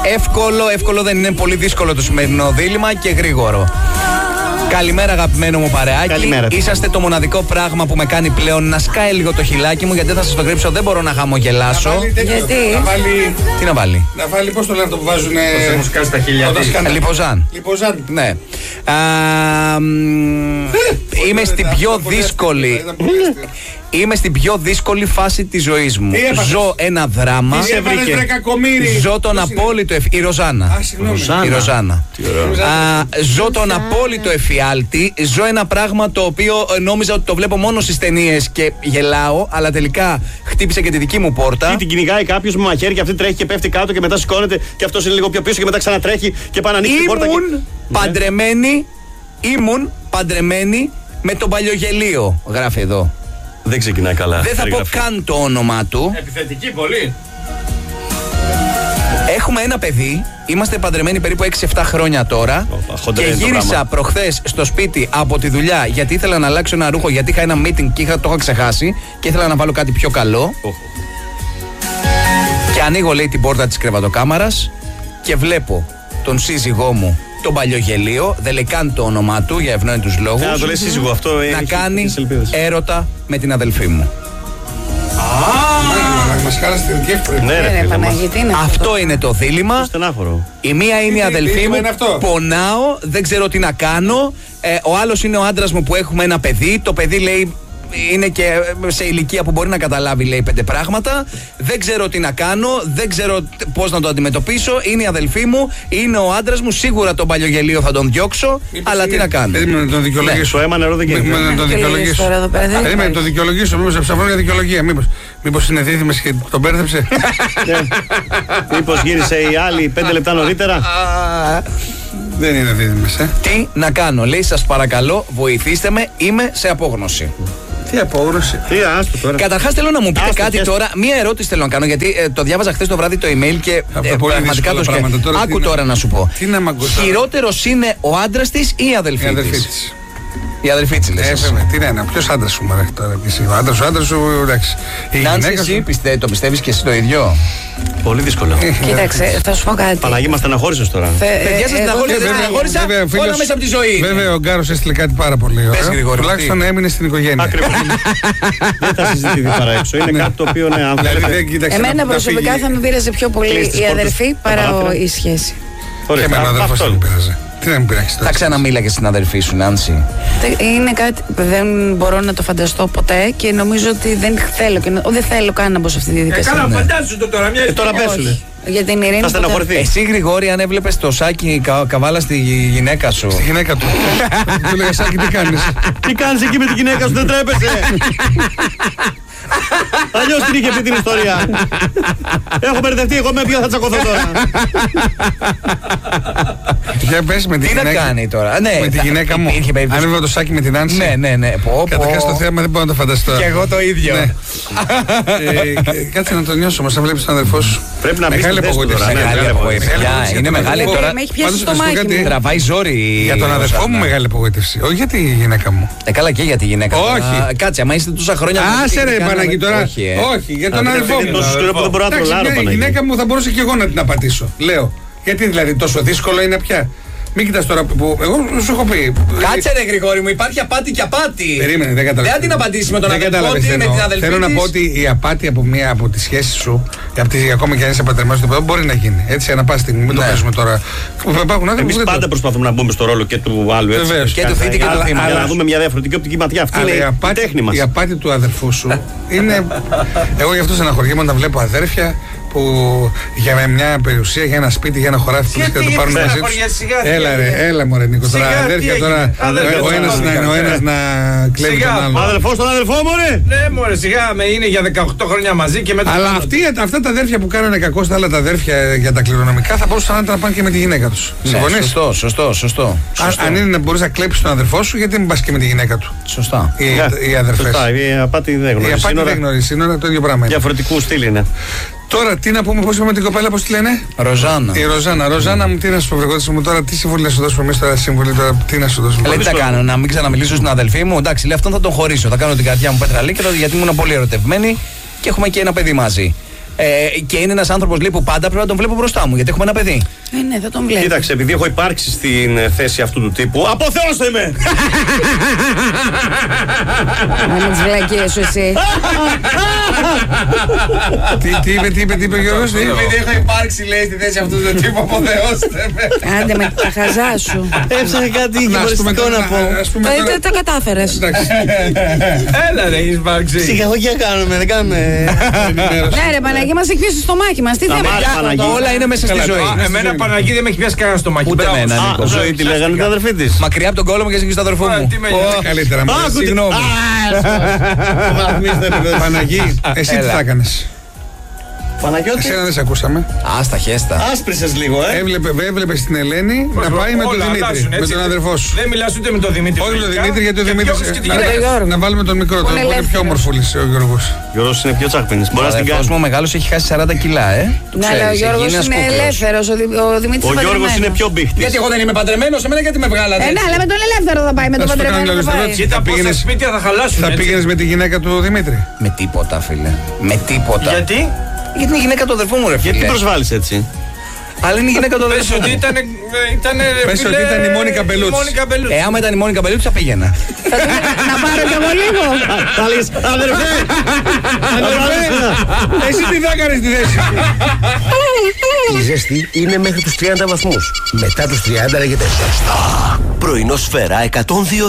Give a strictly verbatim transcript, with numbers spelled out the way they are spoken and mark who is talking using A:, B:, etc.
A: Εύκολο, εύκολο δεν είναι, πολύ δύσκολο το σημερινό δίλημμα και γρήγορο. Καλημέρα, αγαπημένο μου παρεάκι.
B: Καλημέρα.
A: Είσαστε το μοναδικό πράγμα που με κάνει πλέον να σκάει λίγο το χιλάκι μου, γιατί δεν θα σας το κρύψω, δεν μπορώ να χαμογελάσω.
C: Να
D: Γιατί?
C: Να βάλει,
A: Τι να βάλει?
C: να βάλει, πώς το λένε αυτό που βάζουν.
B: Πώς έχουν σκάσει τα χίλια.
A: Λιποζάν.
C: Λιποζάν.
A: Ναι. Α, μ, είμαι στην πιο δύσκολη. Είμαι στην πιο δύσκολη φάση της ζωής μου. Ζω ένα δράμα.
C: Τι έβαλες, βρε κακομοίρη?
A: Ζω τον απόλυτο εφ... Η Ροζάνα.
C: Α, συγγνώμη.
A: Η Ροζάνα. Α, ζω τον απόλυτο εφιάλτη. Ζω ένα πράγμα το οποίο νόμιζα ότι το βλέπω μόνο στις ταινίες και γελάω, αλλά τελικά χτύπησε και τη δική μου πόρτα.
B: Τι, την κυνηγάει κάποιος με μαχαίρι και αυτή τρέχει και πέφτει κάτω και μετά σηκώνεται και αυτός είναι λίγο πιο πίσω και μετά ξανατρέχει και πάει να ανοίξει την πόρτα.
A: Ήμουν
B: Και...
A: παντρεμένη. Ήμουν παντρεμένη με τον Παλιογελίο. Γράφει εδώ.
B: Δεν ξεκινάει καλά.
A: Δεν θα πω καν το όνομά του.
D: Επιθετική πολύ.
A: Έχουμε ένα παιδί. Είμαστε παντρεμένοι περίπου έξι εφτά χρόνια τώρα.
B: Οπα,
A: και γύρισα προχθές στο σπίτι από τη δουλειά γιατί ήθελα να αλλάξω ένα ρούχο. Γιατί είχα ένα meeting και είχα, το είχα ξεχάσει. Και ήθελα να βάλω κάτι πιο καλό.
B: Oh.
A: Και ανοίγω, λέει, την πόρτα της κρεβατοκάμαρας και βλέπω τον σύζυγό μου, τον Παλιογελίο, δεν λέει καν το όνομά του για ευνόητους λόγους,
B: Να το λέει σύζυγο αυτό.
A: να κάνει έρωτα με την αδελφή μου.
C: Μας χάλασε την κέφρη.
B: Ναι, ρε, φίλε μας.
A: Αυτό είναι το δίλημμα.
B: Στενάχωρο.
A: Η μία είναι η αδελφή
C: δίλημμα
A: μου.
C: είναι αυτό?
A: Πονάω, δεν ξέρω τι να κάνω. Ε, ο άλλος είναι ο άντρας μου που έχουμε ένα παιδί. Το παιδί, λέει, είναι και σε ηλικία που μπορεί να καταλάβει, λέει, πέντε πράγματα. Δεν ξέρω τι να κάνω, δεν ξέρω πώς να το αντιμετωπίσω. Είναι η αδελφή μου, είναι ο άντρας μου. Σίγουρα τον Παλιογελίο θα τον διώξω.
C: Μήπως
A: αλλά
C: είναι-
A: τι να κάνω.
C: Περίμενε να τον δικαιολογήσω.
B: Το αίμα νερό δεν
C: Μήπως
B: γίνεται.
C: να τον δικαιολογήσω. Περίμενε να τον δικαιολογήσω. Μήπως ψαχνώ για δικαιολογία. Μήπως, μήπως είναι δίδυμες και τον μπέρδεψε.
B: Μήπως γύρισε η άλλη πέντε λεπτά νωρίτερα.
C: Δεν είναι δίδυμες, ε.
A: Τι να κάνω, λέει, σας παρακαλώ, βοηθήστε με, είμαι σε απόγνωση.
C: Τι απόγνωση.
B: Τι, άστο τώρα.
A: Καταρχάς θέλω να μου πείτε
B: Άστο,
A: κάτι
B: πιάστε.
A: τώρα. Μία ερώτηση θέλω να κάνω, γιατί ε, το διάβαζα χθες το βράδυ το email και
C: Αυτά
A: ε,
C: πολύ
A: πραγματικά
C: δύσκολα
A: το σκέφτομαι.
C: πράγματα. Τώρα
A: Άκου
C: τι να-
A: τώρα να σου πω.
C: Τι να μ' ακούς τώρα?
A: Χειρότερος είναι ο άντρας της ή η αδελφή,
C: Η αδελφή
A: της?
C: της.
A: Η αδελφή της, λες.
C: Ε,
A: εσύ.
C: βέβαια, τι να είναι, ποιος άντρας σου μωρέ τώρα και εσύ. Ο άντρας σου, ο άντρας σου, εντάξει. Η
A: Νάνση,
C: γυναίκα
A: εσύ
C: σου.
A: πιστε, το πιστεύεις και εσύ το ίδιο?
B: Πολύ δύσκολο.
D: Κοίταξε, θα σου πω κάτι.
B: Παναγί μας στεναχώρησες τώρα.
D: Θε- ε,
A: Παιδιά, σας
D: εγώ
A: στεναχώρησα,
D: δεν
A: δεν
D: θα-
A: στεναχώρησα,
C: Βέβαια, φίλος-
A: όλα μέσα από τη ζωή.
C: Βέβαια, ο Γκάρος έστειλε κάτι πάρα πολύ ωραίο.
A: Γρηγόρη,
C: Τουλάχιστον
A: τι?
C: έμεινε στην οικογένεια.
B: Ακριβώς. Δεν θα συζητηθεί παρά έξω. Είναι κάτι το οποίο, ναι, αν
C: Δηλαδή,
B: θέλετε.
C: δεν κοίταξε να-
D: Εμένα
C: να
D: προσωπικά
C: φύγει.
D: θα με πείραζε πιο πολύ
B: Κλείς τις
D: η
B: πόρτες,
D: αδερφή
B: τα
D: παρά ο-
B: παράθυρα.
D: η σχέση.
B: Ωραία,
C: Και εμένα ο αδερφός
B: αυτό.
C: δεν μου πειράζει. Τι να μου πειράξει
A: Θα
C: τώρα.
A: ξαναμίλα και στην αδελφή σου, Νάνση.
D: Τε- Είναι κάτι που δεν μπορώ να το φανταστώ ποτέ και νομίζω ότι δεν θέλω, και να- δεν θέλω καν να μπω σε αυτή τη
A: Ε,
D: διαδικασία.
E: Καλά, φαντάζεσαι το τώρα. Μια
B: Ε, τώρα
E: ιστορία.
B: πέσουνε.
D: Για την ειρήνη.
B: Θα
D: ποτέ.
B: στεναχωρηθεί.
A: Εσύ, Γρηγόρη, αν έβλεπες το Σάκη κα, καβάλα στη γυναίκα σου.
C: Στη γυναίκα του. Του λέγα Σάκη, τι κάνεις.
B: Τι κάνεις εκεί με τη γυναίκα σου, δεν τρέπεσαι. Αλλιώς την είχε πει την ιστορία. Έχω μπερδευτεί, εγώ με ποιο θα τσακωθώ τώρα.
C: Για πες με τη
A: Τι να
C: γυναίκα.
A: κάνει τώρα. Ναι,
C: Με τη
A: θα-
C: γυναίκα μου.
A: υπήρχε περίπτωση.
C: Αν έβαλα το Σάκη με την Άνση.
A: Ναι, ναι, ναι. Πω, πω.
C: Καταρχάς το θέμα δεν μπορώ να το φανταστώ.
A: Και εγώ το ίδιο.
C: Ναι. Ε, Κάτσε να το νιώσω όμως, αν βλέπεις τον αδερφό σου.
B: Πρέπει να μπεις
C: Μεγάλη
B: στη θέση του
C: απογοήτευση.
B: τώρα, ναι,
A: Μεγάλη
B: μεγάλη
A: απογοήτευση.
C: απογοήτευση.
A: Παιδιά, είναι
C: Για τον
A: μεγάλη
C: αδερφό.
A: τώρα.
D: Με έχει πιάσει
C: Πάντως,
D: στο
C: να σου πω
D: μάκι
C: κάτι.
D: μου.
A: Τραβάει ζόρι.
C: Για τον
A: η
C: αδερφό μου
A: Ροζάνα.
C: μεγάλη απογοήτευση. Όχι για τη γυναίκα μου.
A: Ε, καλά και για τη γυναίκα.
C: Όχι.
A: Α, κάτσε, άμα είστε τόσα χρόνια. μαζί
C: Άσε
A: και
C: ρε
A: κάναμε-
C: Παναγί τώρα.
A: Όχι, ε.
C: Όχι, για τον
B: Α,
C: αδερφό
B: είναι
C: μου.
B: τόσο σκληρό που δεν μπορώ να
C: Εντάξει,
B: τρολάρω,
C: μια- η
B: Παναγί.
C: γυναίκα μου θα μπορούσε και εγώ να την απατήσω. Λέω. Γιατί δηλαδή τόσο δύσκολο είναι πια. Μην κοιτάς τώρα που. Εγώ σου έχω πει.
A: Κάτσε ρε Γρηγόρη μου, υπάρχει απάτη και απάτη.
C: Περίμενε, δεν κατάλαβε.
A: Δεν την απαντήσει με τον
C: Δεν
A: αδελφό
C: κατάλαβες
A: της,
C: τι
A: με
C: εννοώ.
A: την αδελφή
C: Θέλω να
A: της.
C: πω ότι η απάτη από μία από τις σχέσεις σου, από τις, ακόμα και αν είσαι πατερμένος του παιδιού, μπορεί να γίνει. Έτσι, ανά πάση στιγμή. Μην το
A: Ναι.
C: παίζουμε τώρα. Υπάρχουν άνθρωποι
B: Εμείς
C: που δεν το-
B: πάντα προσπαθούμε να μπούμε στο ρόλο και του άλλου. έτσι.
C: Βεβαίως.
A: Και του θήτη και του
B: Αλλά-
A: θύμα.
B: Για
C: αλλά-
B: να δούμε μια διαφορετική οπτική ματιά. Αυτή
C: Αλλά
B: είναι
C: η
B: η
C: απάτη,
B: τέχνη μας.
C: η απάτη του αδερφού σου είναι. Εγώ γι' αυτό στεναχωριέμαι όταν βλέπω αδέρφια που για μια περιουσία, για ένα σπίτι, για ένα χωράφι που
E: Γιατί,
C: και το
E: γιατί
C: πάρουν μαζί τους.
E: στεναχωριέσαι, σιγά, τι
C: Έλα ρε,
E: έγινε.
C: έλα μωρέ Νίκο, τώρα
E: Σιγά, τι
C: αδέρφια
E: έγινε.
C: τώρα.
E: Αδέρφια
C: Ο
E: τώρα,
C: ένας να,
E: αδέρφια.
C: ο ένας να κλέβει
E: Σιγά,
C: τον
B: Ο
C: άλλο.
B: αδελφός τον αδελφό μου, ρε!
E: Ναι, μωρέ, σιγά με είναι για δεκαοκτώ χρόνια μαζί και μετά.
C: Αλλά αυτοί, αυτά τα αδέρφια που κάνανε κακό στα άλλα τα αδέρφια για τα κληρονομικά θα μπορούσαν να πάνε και με τη γυναίκα τους.
A: Ναι,
C: Συμφωνείς?
A: σωστό, σωστό, σωστό.
C: Α-
A: Σωστό.
C: Αν είναι να μπορείς να κλέψεις τον αδερφό σου, γιατί μην πας και με τη γυναίκα του.
A: Σωστά.
C: Οι,
B: Ναι,
C: οι αδερφές.
B: Σωστά, η απάτη δεν
C: Η
B: γνωρίζει
C: απάτη
B: σύνορα.
C: δεν γνωρίζει σύνορα, το ίδιο πράγμα είναι.
B: Διαφορετικού στυλ είναι.
C: Τώρα τι να πούμε, πώς είπαμε την κοπέλα, πώς τη λένε?
A: Ροζάνα.
C: Η Ροζάνα. Ροζάνα μου, τι να σου πω, βρεγότηση μου τώρα, τι συμβουλή να σου δώσουμε εμείς τώρα, συμβουλή τώρα, τι να σου δώσουμε.
A: Λέει τι θα κάνω, να μην ξαναμιλήσω στην αδελφή μου. Εντάξει, λέει αυτόν θα τον χωρίσω. Θα κάνω την καρδιά μου πέτρα λίκαιρο γιατί ήμουν πολύ ερωτευμένη και έχουμε και ένα παιδί μαζί. Ε, και είναι ένας άνθρωπος που πάντα πρέπει να τον βλέπω μπροστά μου, γιατί έχουμε ένα παιδί.
D: Ε, ναι, δεν τον βλέπω.
B: Κοίταξε, επειδή έχω υπάρξει στην ε, θέση αυτού του τύπου. Αποθεώστε με!
D: Με τις βλακίες σου εσύ.
C: Τι, τι είπε, τι είπε, τι είπε ο Γιώργος, τι είπε.
A: Επειδή έχω υπάρξει, λέει, στη θέση αυτού του τύπου, αποθεώστε με.
D: Άντε με τα χαζά σου.
B: Έψαχα κάτι
C: Να, ας πούμε
B: γυμναστικό
C: τώρα,
B: να πω.
C: ας πούμε
D: Ε,
C: τώρα-
D: Τα τα κατάφερες.
C: Εντάξει,
E: Έλα, δεν έχει υπάρξει.
B: Σιγαγωγία κάνουμε, δεν κάνουμε.
C: ενημέρωση.
D: Ναι, ρε Παναγία, μας έχει πιάσει στο στομάχι μας. Τι
B: Τα
D: θέμα.
B: μάτια, Παναγία.
A: Όλα είναι μέσα στη
C: Καλά,
A: ζωή.
C: τώρα.
E: Α, Εμένα Παναγία δεν με έχει πιάσει κανένα στο μάκι.
A: Ούτε
E: Μπράβο.
A: εμένα,
E: Α,
A: Νίκο.
B: Α, ζωή τη λέγανε την αδερφή τη.
A: Μακριά από τον κόλλο μου και εσύ στο αδερφό
E: Ωραία,
A: μου.
E: τι με
A: Ω,
E: νοιάζει.
C: Καλύτερα μου.
B: Άκουτε.
A: Συγγνώμη.
C: Παναγί, εσύ τι
A: Έλα.
C: θα έκανες?
B: Παναγιώτη,
C: Εσένα δεν σε ακούσαμε.
A: Άστα, χέστα.
B: άσπρισες λίγο, ε.
C: Έβλεπε, έβλεπε την Ελένη να πάει με τον
E: Όλα
C: Δημήτρη.
E: αλλάζουν,
C: Με
E: έτσι.
C: τον αδερφό σου.
E: Δεν μιλάς ούτε με τον Δημήτρη.
C: Όχι με τον
E: λογικά.
C: Δημήτρη, γιατί ο
E: Και
C: Δημήτρη.
E: διώχνεις και την
C: να-
E: γυναίκα.
C: Να βάλουμε τον μικρό, τον
D: είναι
C: που είναι πιο
D: ελεύθερος.
C: όμορφουλης ο Γιώργος.
B: Γιώργος είναι πιο τσάκπινης. Μπορεί να
A: Ο
B: την
A: αδερφός
B: κάνει.
A: μου ο μεγάλος έχει χάσει σαράντα κιλά, ε. Το
D: Ναι, αλλά ο
A: ξέρεις, έχει
D: Γιώργος
A: γίνει ένας
D: είναι
A: κούκλος.
D: ελεύθερος. Ο Δη- Ο Δημήτρης
B: Ο
D: είναι
B: Γιώργος είναι
D: παντρεμένος.
B: πιο μπίχτης.
A: Γιατί εγώ δεν είμαι παντρεμένος, εμένα γιατί με βγάλατε.
D: Ε, ναι, αλλά με τον ελεύθερο θα πάει. Με τον
C: Να σου το κάνω
D: παντρεμένο
C: άλλο
D: θα πάει.
C: ερώτηση.
E: Κοίτα
C: Θα
E: πόσα
C: πήγαινες-
E: σπίτια θα χαλάσουν.
C: Θα
E: έτσι.
C: πήγαινες με τη γυναίκα του Δημήτρη.
A: Με τίποτα, φίλε. Με τίποτα.
E: Γιατί?
A: Γιατί είναι η γυναίκα του αδερφού μου, ρε φίλε.
B: Γιατί προσβάλλεις έτσι.
A: Αλλά είναι η γυναίκα του
E: Πες
A: αδερφού
E: ότι
A: μου.
E: ήταν.
C: Πες ότι ήταν η Μόνικα Μπελούτς.
E: Η Μόνικα Μπελούτς.
A: Ε, άμα ήταν η Μόνικα Μπελούτς θα πήγαινα.
D: Θα του έλεγα, να πάρω κι εγώ λίγο.
B: Θα λέγεις, αδερφέ!
C: Εσύ τι θα έκανες στη θέση σου?
F: Η ζέστη είναι μέχρι τους τριάντα βαθμούς. Μετά τους τριάντα λέγεται ζεστά. Πρωινό Σφαίρα εκατόν δύο